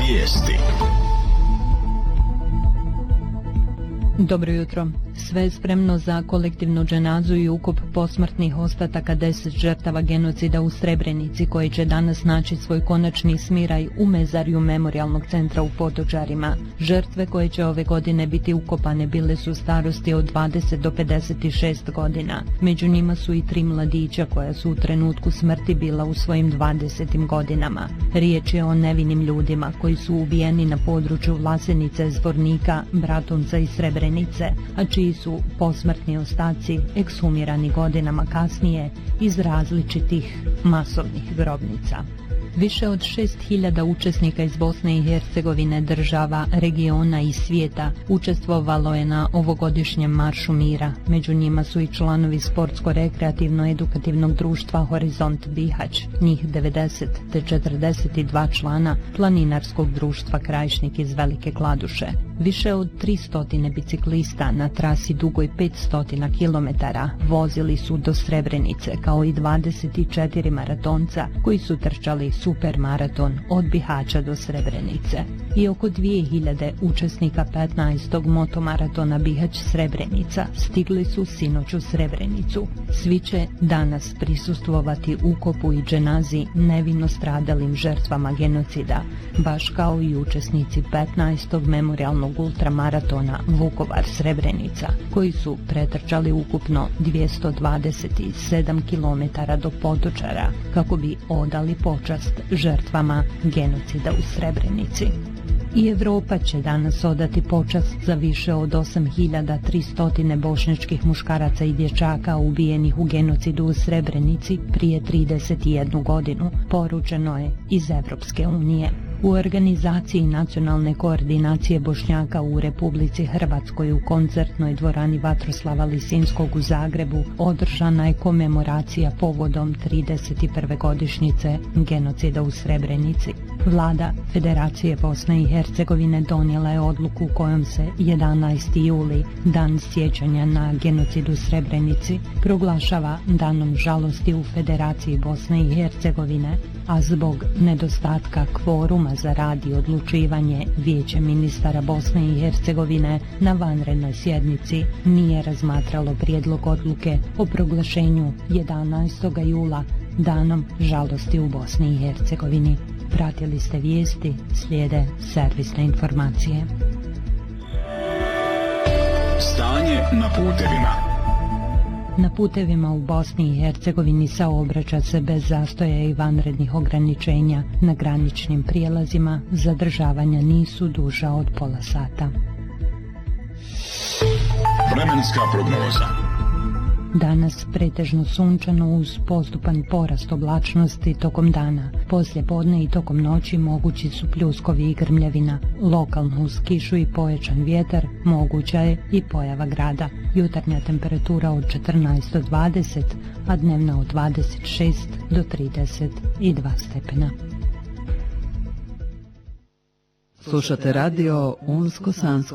Vijesti. Dobro jutro. Sve je spremno za kolektivnu dženazu i ukop posmrtnih ostataka 10 žrtava genocida u Srebrenici, koji će danas naći svoj konačni smiraj u mezarju Memorijalnog centra u Potočarima. Žrtve koje će ove godine biti ukopane bile su starosti od 20 do 56 godina. Među njima su i 3 mladića koja su u trenutku smrti bila u svojim 20. godinama. Riječ je o nevinim ljudima koji su ubijeni na području Vlasenice, Zvornika, Bratunca i Srebrenice, a čiji su posmrtni ostaci ekshumirani godinama kasnije iz različitih masovnih grobnica. Više od 6.000 učesnika iz Bosne i Hercegovine, država, regiona i svijeta učestvovalo je na ovogodišnjem Maršu mira. Među njima su i članovi Sportsko-rekreativno-edukativnog društva Horizont Bihać, njih 90, te 42 člana Planinarskog društva Krajišnik iz Velike Kladuše. Više od 300 biciklista na trasi dugoj 500 km vozili su do Srebrenice, kao i 24 maratonca koji su trčali supermaraton od Bihaća do Srebrenice. I oko 2000 učesnika 15. motomaratona Bihać-Srebrenica stigli su sinoć u Srebrenicu. Svi će danas prisustvovati ukopu i dženazi nevino stradalim žrtvama genocida, baš kao i učesnici 15. memorijalnog ultramaratona Vukovar-Srebrenica, koji su pretrčali ukupno 227 km do Potočara kako bi odali počast žrtvama genocida u Srebrenici. I Evropa će danas odati počast za više od 8.300 bošnjačkih muškaraca i dječaka ubijenih u genocidu u Srebrenici prije 31 godinu, poručeno je iz Evropske unije. U organizaciji Nacionalne koordinacije Bošnjaka u Republici Hrvatskoj u koncertnoj dvorani Vatroslava Lisinskog u Zagrebu održana je komemoracija povodom 31. godišnjice genocida u Srebrenici. Vlada Federacije Bosne i Hercegovine donijela je odluku kojom se 11. juli, dan sjećanja na genocid u Srebrenici, proglašava danom žalosti u Federaciji Bosne i Hercegovine, a zbog nedostatka kvoruma za rad i odlučivanje Vijeće ministara Bosne i Hercegovine na vanrednoj sjednici nije razmatralo prijedlog odluke o proglašenju 11. jula danom žalosti u Bosni i Hercegovini. Pratili ste vijesti, slijede servisne informacije. Stanje na putevima. Na putevima u Bosni i Hercegovini saobraća se bez zastoja i vanrednih ograničenja. Na graničnim prijelazima zadržavanja nisu duža od pola sata. Vremenska prognoza. Danas pretežno sunčano uz postupan porast oblačnosti tokom dana. Poslije podne i tokom noći mogući su pljuskovi i grmljavina. Lokalno uz kišu i pojačan vjetar moguća je i pojava grada. Jutarnja temperatura od 14 do 20, a dnevna od 26 do 32 stepena. Slušate radio Unsko-Sansko